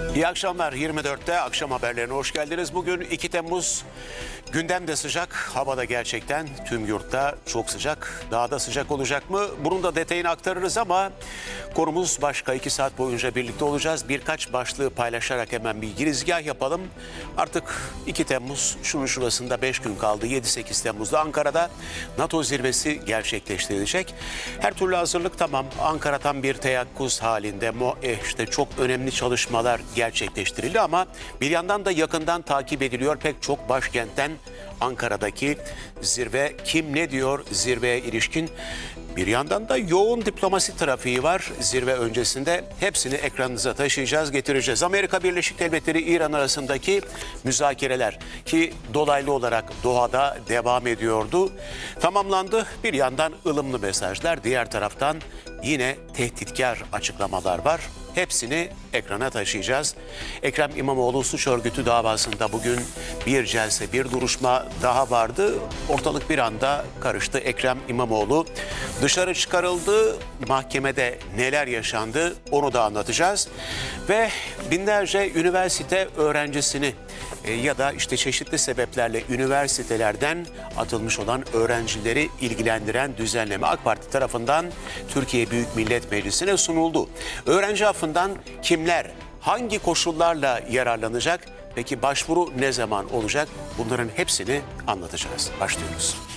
İyi akşamlar. 24'te akşam haberlerine hoş geldiniz. Bugün 2 Temmuz. Gündem de sıcak, hava da gerçekten tüm yurtta çok sıcak. Daha da sıcak olacak mı? Bunun da detayını aktarırız ama konumuz başka. 2 saat boyunca birlikte olacağız. Birkaç başlığı paylaşarak hemen bir girizgah yapalım. Artık 2 Temmuz şunun şurasında 5 gün kaldı. 7-8 Temmuz'da Ankara'da NATO zirvesi gerçekleştirilecek. Her türlü hazırlık tamam. Ankara'dan bir teyakkuz halinde işte çok önemli çalışmalar gerçekleştirildi ama bir yandan da yakından takip ediliyor pek çok başkentten Ankara'daki zirve. Kim ne diyor zirveye ilişkin? Bir yandan da yoğun diplomasi trafiği var zirve öncesinde. Hepsini ekranınıza taşıyacağız, getireceğiz. Amerika Birleşik Devletleri İran arasındaki müzakereler ki dolaylı olarak Doha'da devam ediyordu. Tamamlandı. Bir yandan ılımlı mesajlar, diğer taraftan yine tehditkar açıklamalar var. Hepsini ekrana taşıyacağız. Ekrem İmamoğlu suç örgütü davasında bugün bir celse, bir duruşma daha vardı. Ortalık bir anda karıştı. Ekrem İmamoğlu dışarı çıkarıldı. Mahkemede neler yaşandı onu da anlatacağız. Ve binlerce üniversite öğrencisini ya da işte çeşitli sebeplerle üniversitelerden atılmış olan öğrencileri ilgilendiren düzenleme AK Parti tarafından Türkiye Büyük Millet Meclisi'ne sunuldu. Öğrenci affından kimler, hangi koşullarla yararlanacak? Peki başvuru ne zaman olacak? Bunların hepsini anlatacağız. Başlıyoruz.